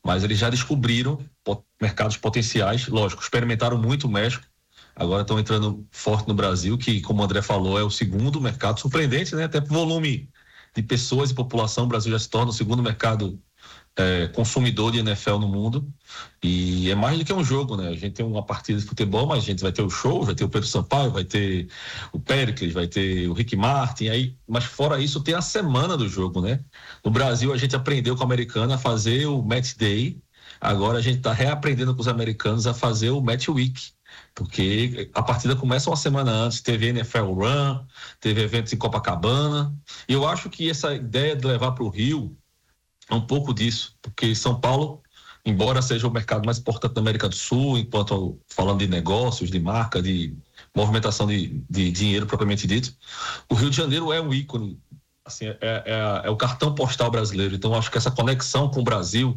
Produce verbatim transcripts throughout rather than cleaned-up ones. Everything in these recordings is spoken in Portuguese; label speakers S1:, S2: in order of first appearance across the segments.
S1: mas eles já descobriram mercados potenciais, lógico, experimentaram muito o México, agora estão entrando forte no Brasil, que, como o André falou, é o segundo mercado surpreendente, né? Até por volume de pessoas e população, o Brasil já se torna o segundo mercado é, consumidor de N F L no mundo, e é mais do que um jogo, né? A gente tem uma partida de futebol, mas a gente vai ter o show, vai ter o Pedro Sampaio, vai ter o Péricles, vai ter o Rick Martin, aí, mas fora isso tem a semana do jogo, né? No Brasil a gente aprendeu com o americano a fazer o Match Day, agora a gente está reaprendendo com os americanos a fazer o Match Week, porque a partida começa uma semana antes, teve N F L Run, teve eventos em Copacabana, e eu acho que essa ideia de levar para o Rio é um pouco disso, porque São Paulo, embora seja o mercado mais importante da América do Sul, enquanto falando de negócios, de marca, de movimentação de, de dinheiro propriamente dito, o Rio de Janeiro é um ícone, assim, é, é, é o cartão postal brasileiro. Então acho que essa conexão com o Brasil,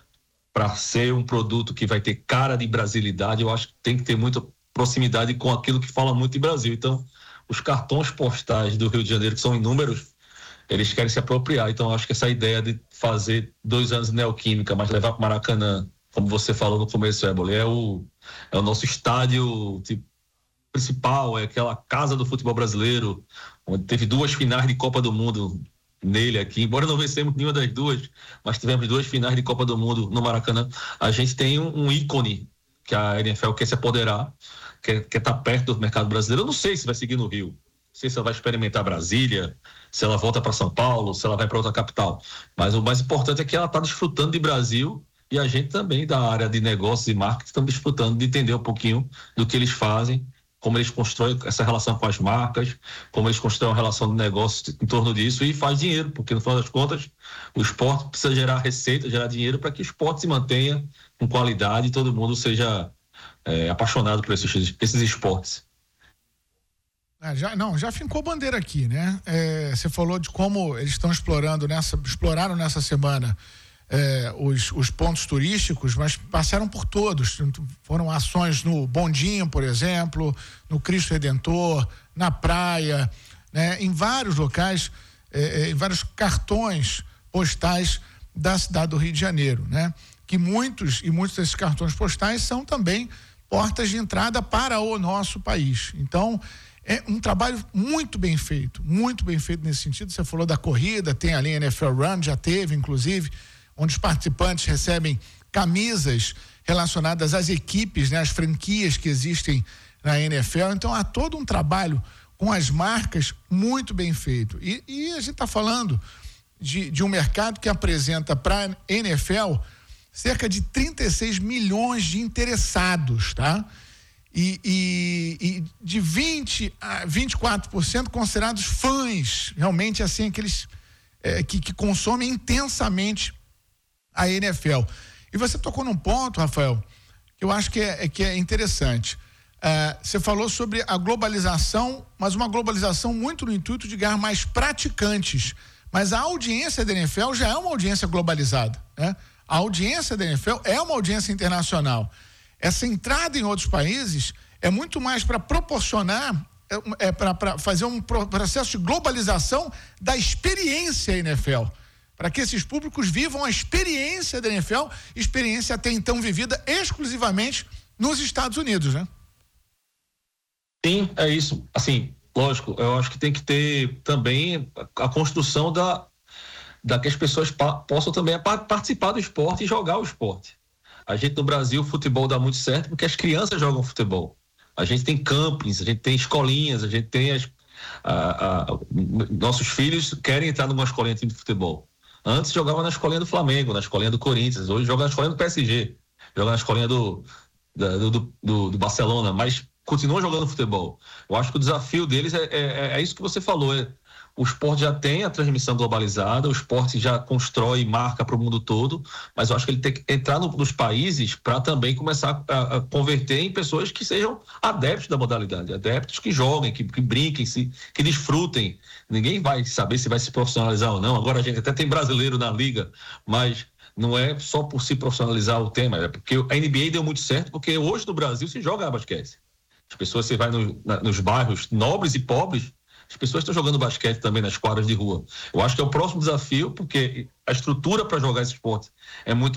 S1: para ser um produto que vai ter cara de brasilidade, eu acho que tem que ter muita proximidade com aquilo que fala muito de Brasil. Então os cartões postais do Rio de Janeiro, que são inúmeros, eles querem se apropriar. Então acho que essa ideia de fazer dois anos de Neoquímica, mas levar para o Maracanã, como você falou no começo, Éboli, é o, é o nosso estádio tipo, principal, é aquela casa do futebol brasileiro, onde teve duas finais de Copa do Mundo nele aqui, embora não vencemos nenhuma das duas, mas tivemos duas finais de Copa do Mundo no Maracanã. A gente tem um, um ícone que a N F L quer se apoderar, quer, quer estar perto do mercado brasileiro. Eu não sei se vai seguir no Rio, não sei se ela vai experimentar Brasília, se ela volta para São Paulo, se ela vai para outra capital, mas o mais importante é que ela está desfrutando de Brasil, e a gente também da área de negócios e marketing estamos desfrutando de entender um pouquinho do que eles fazem, como eles constroem essa relação com as marcas, como eles constroem a relação de negócio em torno disso, e faz dinheiro, porque no final das contas o esporte precisa gerar receita, gerar dinheiro para que o esporte se mantenha com qualidade e todo mundo seja é, apaixonado por esses, esses esportes.
S2: Ah, já, não, já fincou bandeira aqui, né? É, você falou de como eles estão explorando nessa, exploraram nessa semana é, os, os pontos turísticos, mas passaram por todos. Foram ações no Bondinho, por exemplo, no Cristo Redentor, na praia, né? Em vários locais, é, em vários cartões postais da cidade do Rio de Janeiro, né? Que muitos e muitos desses cartões postais são também portas de entrada para o nosso país. Então, é um trabalho muito bem feito, muito bem feito nesse sentido. Você falou da corrida, tem ali a N F L Run, já teve, inclusive, onde os participantes recebem camisas relacionadas às equipes, né, às franquias que existem na N F L. Então, há todo um trabalho com as marcas muito bem feito. E, e a gente está falando de, de um mercado que apresenta para a N F L cerca de trinta e seis milhões de interessados, tá? E, e, e de vinte a vinte e quatro por cento considerados fãs, realmente assim, aqueles é, que, que consomem intensamente a N F L. E você tocou num ponto, Rafael, que eu acho que é, que é interessante. Uh, você falou sobre a globalização, mas uma globalização muito no intuito de ganhar mais praticantes. Mas a audiência da N F L já é uma audiência globalizada, né? A audiência da N F L é uma audiência internacional. Essa entrada em outros países é muito mais para proporcionar, é, é para fazer um processo de globalização da experiência N F L, para que esses públicos vivam a experiência da N F L, experiência até então vivida exclusivamente nos Estados Unidos, né?
S1: Sim, é isso. Assim, lógico, eu acho que tem que ter também a construção da, da que as pessoas pa, possam também participar do esporte e jogar o esporte. A gente no Brasil, o futebol dá muito certo porque as crianças jogam futebol. A gente tem campings, a gente tem escolinhas, a gente tem as, a, a, nossos filhos querem entrar numa escolinha de futebol. Antes jogava na escolinha do Flamengo, na escolinha do Corinthians, hoje joga na escolinha do P S G, joga na escolinha do, do, do, do, do Barcelona, mas continua jogando futebol. Eu acho que o desafio deles é, é, é isso que você falou, é, o esporte já tem a transmissão globalizada, o esporte já constrói marca para o mundo todo, mas eu acho que ele tem que entrar no, nos países para também começar a, a converter em pessoas que sejam adeptos da modalidade, adeptos que joguem, que, que brinquem, se, que desfrutem. Ninguém vai saber se vai se profissionalizar ou não. Agora a gente até tem brasileiro na liga, mas não é só por se profissionalizar o tema, é porque a N B A deu muito certo, porque hoje no Brasil se joga basquete. As pessoas, você vai no, na, nos bairros nobres e pobres, as pessoas estão jogando basquete também nas quadras de rua. Eu acho que é o próximo desafio, porque a estrutura para jogar esse esporte é muito